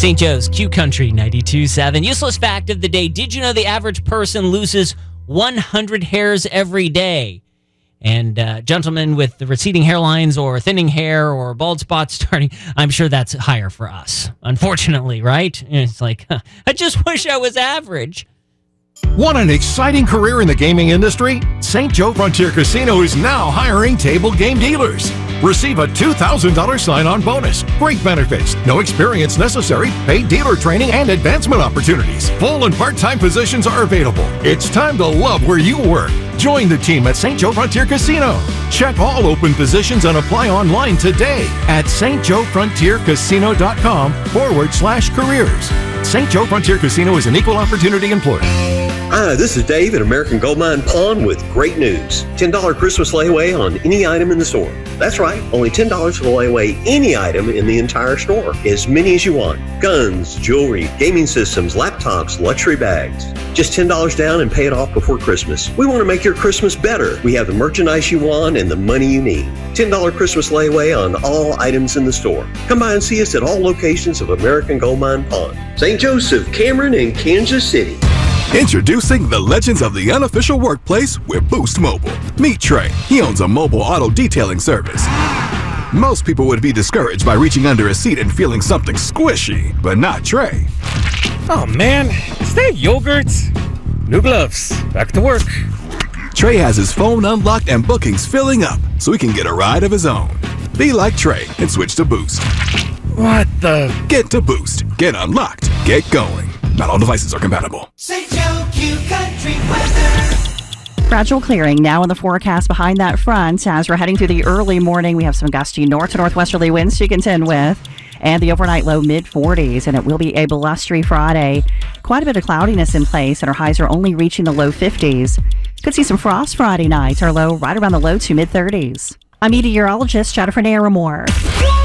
St. Joe's Q Country 92.7. Useless fact of the day. Did you know the average person loses 100 hairs every day? And gentlemen with the receding hairlines or thinning hair or bald spots starting, I'm sure that's higher for us. Unfortunately, right? It's like, I just wish I was average. Want an exciting career in the gaming industry? St. Joe Frontier Casino is now hiring table game dealers. Receive a $2,000 sign-on bonus. Great benefits, no experience necessary, paid dealer training, and advancement opportunities. Full and part-time positions are available. It's time to love where you work. Join the team at St. Joe Frontier Casino. Check all open positions and apply online today at stjoefrontiercasino.com/careers. St. Joe Frontier Casino is an equal opportunity employer. Hi, this is Dave at American Gold Mine Pawn with great news. $10 Christmas layaway on any item in the store. That's right, only $10 to lay away any item in the entire store. As many as you want. Guns, jewelry, gaming systems, laptops, luxury bags. Just $10 down and pay it off before Christmas. We want to make your Christmas better. We have the merchandise you want and the money you need. $10 Christmas layaway on all items in the store. Come by and see us at all locations of American Gold Mine Pawn. St. Joseph, Cameron, and Kansas City. Introducing the legends of the unofficial workplace with Boost Mobile. Meet Trey. He owns a mobile auto detailing service. Most people would be discouraged by reaching under a seat and feeling something squishy, but not Trey. Oh man, is that yogurt? New gloves. Back to work. Trey has his phone unlocked and bookings filling up so he can get a ride of his own. Be like Trey and switch to Boost. What the? Get to Boost. Get unlocked. Get going. Not all devices are compatible. St. Joe Q Country weather. Gradual clearing now in the forecast behind that front. As we're heading through the early morning, we have some gusty north to northwesterly winds to contend with. And the overnight low mid-40s, and it will be a blustery Friday. Quite a bit of cloudiness in place, and our highs are only reaching the low 50s. Could see some frost Friday night, our low right around the low to mid-30s. I'm meteorologist Jennifer Naramore.